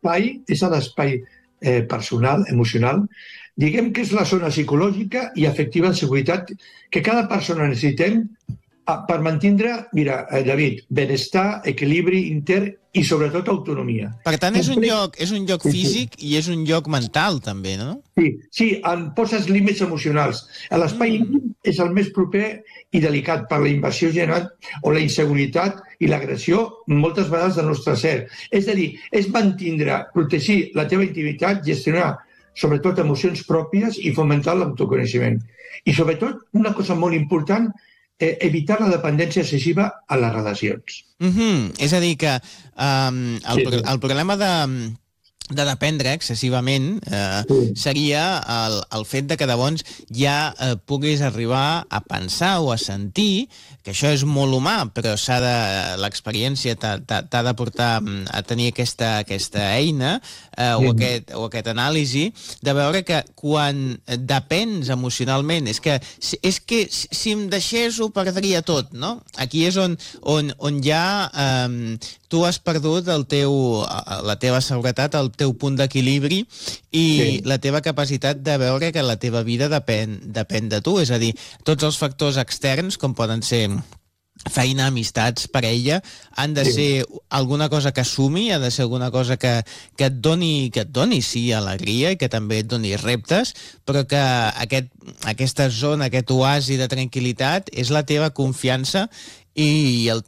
l'espai personal, emocional, diguem que és la zona psicològica i afectiva de seguretat que cada persona necessitem per mantindre, mira, David, benestar, equilibri intern i sobretot autonomia. Per tant, és un lloc físic i és un lloc mental, també, no? Sí, en poses límits emocionals. L'espai íntim és el més proper i delicat per la invasió general o la inseguretat i l'agressió moltes vegades del nostre ser. És a dir, és mantindre, protegir la teva intimitat, gestionar sobretot emocions pròpies i fomentar l'autoconeixement. I sobretot, una cosa molt important, evitar la dependència excessiva a les relacions. És a dir, que el problema de dependre excessivament seria el fet de que llavors ja puguis arribar a pensar o a sentir que això és molt humà, però l'experiència t'ha de portar a tenir aquesta eina o aquest anàlisi de veure que quan depens emocionalment és que si em deixés ho perdria tot, no? Aquí és on ja tu has perdut la teva seguretat, el teu punt d'equilibri i la teva capacitat de veure que la teva vida depèn de tu. És a dir, tots els factors externs, com poden ser feina, amistats, parella, han de ser alguna cosa que sumi, ha de ser alguna cosa que et doni, sí, alegria i que també et doni reptes, però que aquesta zona, aquest oasi de tranquil·litat és la teva confiança i el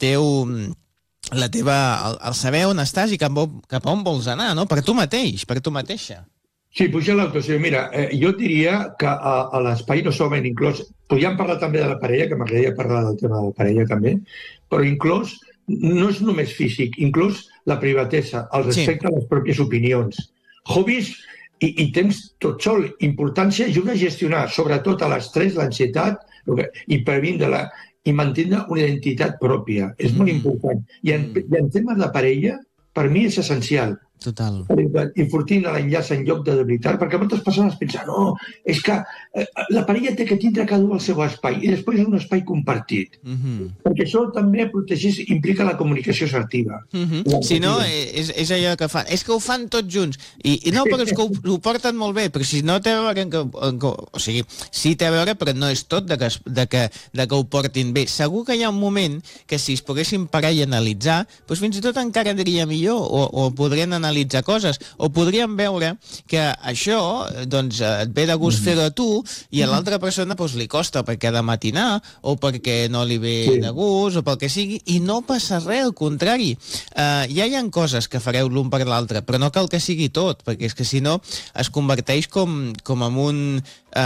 saber on estàs i cap a on vols anar, no? Per tu mateix, per tu mateixa. Sí, puja l'autoestima. Mira, jo diria que a l'espai no solament inclòs... Podríem parlar també de la parella, que m'agradaria parlar del tema de la parella també, però inclòs no és només físic, inclús la privatesa, el respecte a les pròpies opinions. Hobbies i temps tot sol. Importància ajuda a gestionar, sobretot a l'estrès, l'ansietat i mantenir una identitat pròpia. És molt important. I en temes de parella, per mi és essencial. Total. Enfortint l'enllaç en lloc de debilitar, perquè moltes persones pensen no, és que la parella té que tindre cada un el seu espai i després és un espai compartit. Perquè això també implica la comunicació assertiva. Si no, és allò que fan. És que ho fan tots junts. I no, però és que ho porten molt bé, però si no té a veure... O sigui, sí té a veure, però no és tot de que ho portin bé. Segur que hi ha un moment que si es poguessin parar i analitzar, doncs fins i tot encara diria millor, o podrien analitzar coses, o podríem veure que això doncs, et ve de gust fer-ho a tu i a l'altra persona doncs, li costa perquè ha de matinar o perquè no li ve de gust o pel que sigui, i no passa res, al contrari. Ja hi ha coses que fareu l'un per l'altre, però no cal que sigui tot, perquè és que si no es converteix com en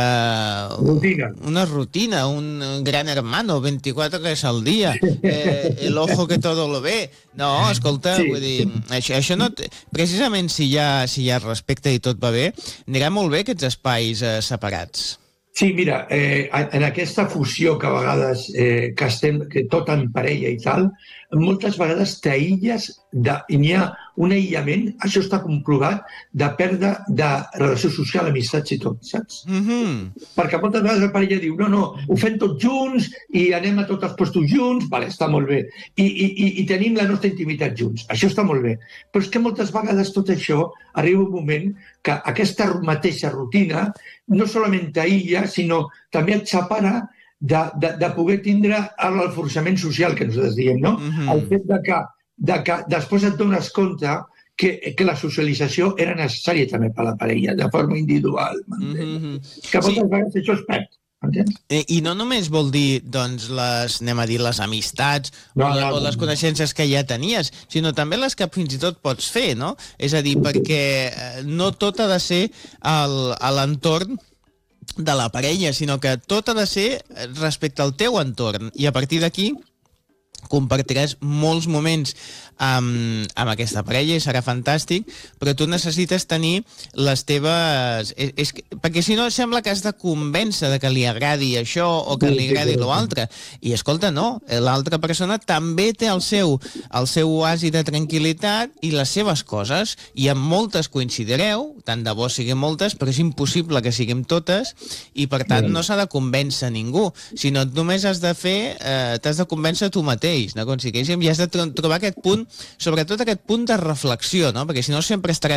una rutina, un gran hermano, 24 hores al dia, el ojo que todo lo ve. No, escolta, vull dir, això no... Precisament si hi ha respecte i tot va bé, anirà molt bé aquests espais separats. Sí, mira, en aquesta fusió que a vegades que tot en parella i tal, moltes vegades t'aïlles, n'hi ha un aïllament, això està comprovat, de pèrdua de relació social, amistats i tot, saps? Perquè moltes vegades la parella diu, no, ho fem tots junts i anem a tots els postos junts, vale, està molt bé, i tenim la nostra intimitat junts, això està molt bé. Però és que moltes vegades tot això arriba un moment que aquesta mateixa rutina no solament t'aïlla, sinó també et separa de poder tindre el forçament social que nosaltres diem, no? El fet de que després et dones compte que la socialització era necessària també per la parella, de forma individual. Que moltes vegades això es perd. I no només vol dir, doncs, les amistats o les coneixences que ja tenies, sinó també les que fins i tot pots fer, no? És a dir, perquè no tot ha de ser a l'entorn de la parella, sinó que tot ha de ser respecte al teu entorn. I a partir d'aquí compartiràs molts moments amb aquesta parella i serà fantàstic, però tu necessites tenir les teves... perquè si no sembla que has de convèncer de que li agradi això o que li agradi l'altre. I escolta, no, l'altra persona també té el seu oasi de tranquil·litat i les seves coses, i amb moltes coincidireu, tant de bo siguin moltes, però és impossible que siguin totes, i per tant no s'ha de convèncer ningú, sinó només has de fer, t'has de convèncer tu mateix, no? I has de trobar aquest punt, sobretot aquest punt de reflexió, no? Perquè si no sempre estaràs